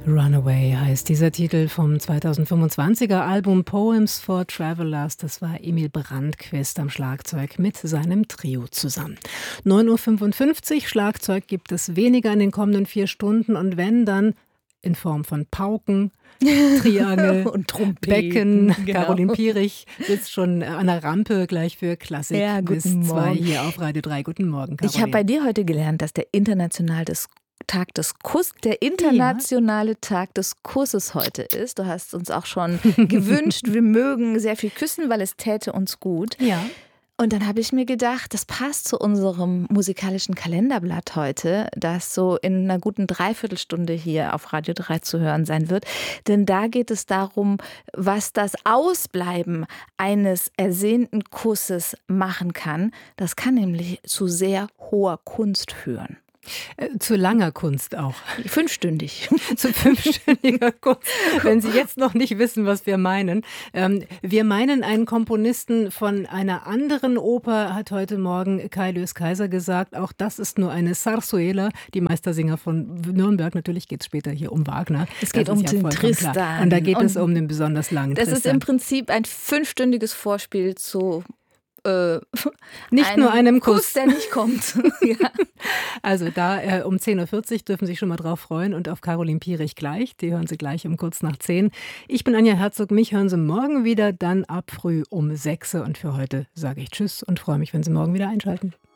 Runaway heißt dieser Titel vom 2025er Album Poems for Travelers. Das war Emil Brandquist am Schlagzeug mit seinem Trio zusammen. 9:55 Uhr, Schlagzeug gibt es weniger in den kommenden 4 Stunden und wenn, dann in Form von Pauken, Triangel und Trompeten. Becken. Genau. Caroline Pierich sitzt schon an der Rampe gleich für Klassik bis 2 hier auf Radio 3. Guten Morgen, Caroline. Ich habe bei dir heute gelernt, dass der internationale Tag des Kusses heute ist. Du hast uns auch schon gewünscht, wir mögen sehr viel küssen, weil es täte uns gut. Ja. Und dann habe ich mir gedacht, das passt zu unserem musikalischen Kalenderblatt heute, das so in einer guten Dreiviertelstunde hier auf Radio 3 zu hören sein wird. Denn da geht es darum, was das Ausbleiben eines ersehnten Kusses machen kann. Das kann nämlich zu sehr hoher Kunst führen. Zu langer Kunst auch. 5-stündig. Zu 5-stündiger Kunst, wenn Sie jetzt noch nicht wissen, was wir meinen. Wir meinen einen Komponisten von einer anderen Oper, hat heute Morgen Kai Lös Kaiser gesagt. Auch das ist nur eine Zarzuela, die Meistersinger von Nürnberg. Natürlich geht es später hier um Wagner. Es geht um den Tristan. Klar. Und da geht es um den besonders langen Das Tristan. ist im Prinzip ein 5-stündiges Vorspiel zu nicht nur einem Kuss, der nicht kommt. Ja. Also da um 10:40 Uhr dürfen Sie sich schon mal drauf freuen und auf Caroline Pierich gleich. Die hören Sie gleich um kurz nach 10. Ich bin Anja Herzog, mich hören Sie morgen wieder, dann ab früh um 6 Uhr. Und für heute sage ich Tschüss und freue mich, wenn Sie morgen wieder einschalten.